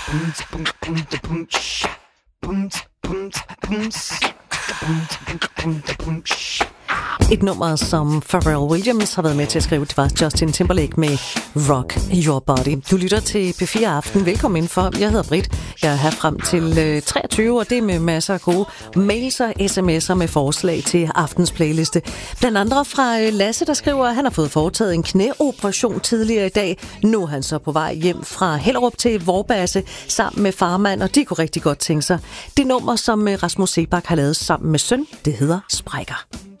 Et nummer, som Pharrell Williams har været med til at skrive, det var Justin Timberlake med Rock Your Body. Du lytter til P4 Aften. Velkommen indenfor. Jeg hedder Britt. Jeg er her frem til 23, og det er med masser af gode mails og sms'er med forslag til aftens playliste. Blandt andre fra Lasse, der skriver, at han har fået foretaget en knæoperation tidligere i dag. Nu er han så på vej hjem fra Hellerup til Vorbasse sammen med farmand, og de kunne rigtig godt tænke sig. Det nummer, som Rasmus Sebak har lavet sammen med søn, det hedder Sprækker.